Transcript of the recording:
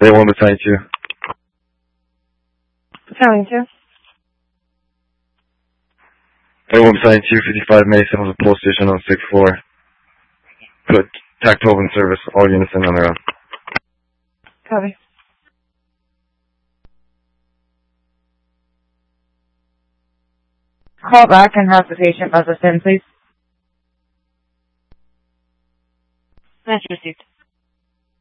A1 Battalion 2. Battalion 2. A1 Battalion 255 Mason was a post station on 6th floor. Put TAC 12 in service, all units in on their own. Copy. Call back and have the patient buzz us in, please. Message received.